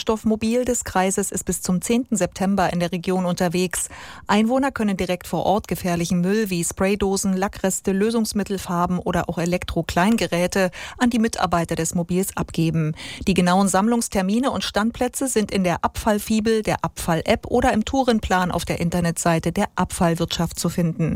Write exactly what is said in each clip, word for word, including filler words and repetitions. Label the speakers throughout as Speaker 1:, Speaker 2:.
Speaker 1: Wasserstoffmobil des Kreises ist bis zum zehnten September in der Region unterwegs. Einwohner können direkt vor Ort gefährlichen Müll wie Spraydosen, Lackreste, Lösungsmittelfarben oder auch Elektro-Kleingeräte an die Mitarbeiter des Mobils abgeben. Die genauen Sammlungstermine und Standplätze sind in der Abfallfibel, der Abfall-App oder im Tourenplan auf der Internetseite der Abfallwirtschaft zu finden.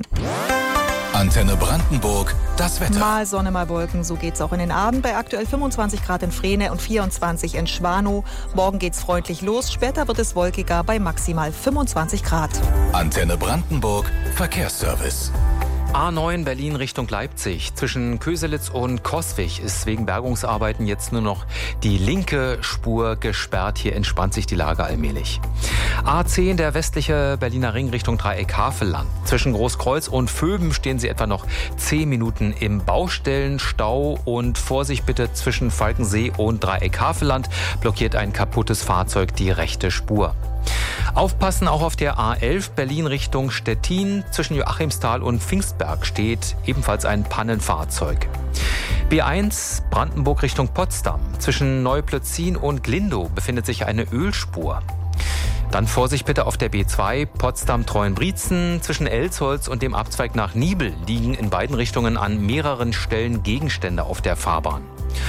Speaker 2: Antenne Brandenburg, das Wetter.
Speaker 1: Mal Sonne, mal Wolken, so geht's auch in den Abend. Bei aktuell fünfundzwanzig Grad in Frehne und vierundzwanzig in Schwanow. Morgen geht's freundlich los, später wird es wolkiger bei maximal fünfundzwanzig Grad.
Speaker 2: Antenne Brandenburg, Verkehrsservice.
Speaker 3: A neun Berlin Richtung Leipzig. Zwischen Köselitz und Coswig ist wegen Bergungsarbeiten jetzt nur noch die linke Spur gesperrt. Hier entspannt sich die Lage allmählich. A zehn, der westliche Berliner Ring Richtung Dreieck Havelland. Zwischen Großkreuz und Vöben stehen Sie etwa noch zehn Minuten im Baustellenstau. Und Vorsicht bitte, zwischen Falkensee und Dreieck Havelland blockiert ein kaputtes Fahrzeug die rechte Spur. Aufpassen auch auf der A elf Berlin Richtung Stettin. Zwischen Joachimsthal und Pfingstberg steht ebenfalls ein Pannenfahrzeug. B eins Brandenburg Richtung Potsdam. Zwischen Neuplötzin und Glindow befindet sich eine Ölspur. Dann Vorsicht bitte auf der B zwei Potsdam-Treuenbrietzen. Zwischen Elsholz und dem Abzweig nach Niebel liegen in beiden Richtungen an mehreren Stellen Gegenstände auf der Fahrbahn.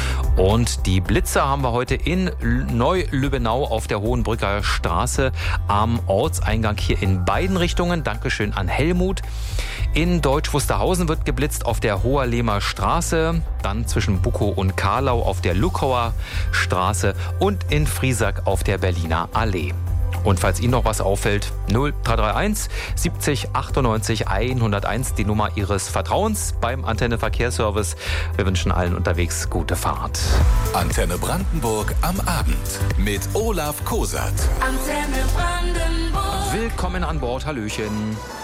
Speaker 3: Und die Blitze haben wir heute in Neu-Lübbenau auf der Hohenbrücker Straße am Ortseingang hier in beiden Richtungen. Dankeschön an Helmut. In Deutsch Wusterhausen wird geblitzt auf der Hoherlehmer Straße, dann zwischen Bukow und Karlau auf der Luckauer Straße und in Friesack auf der Berliner Allee. Und falls Ihnen noch was auffällt, null drei drei eins siebzig achtundneunzig hunderteins, die Nummer Ihres Vertrauens beim Antenne Verkehrsservice. Wir wünschen allen unterwegs gute Fahrt.
Speaker 2: Antenne Brandenburg am Abend mit Olaf Kosat.
Speaker 4: Antenne Brandenburg.
Speaker 3: Willkommen an Bord, Hallöchen.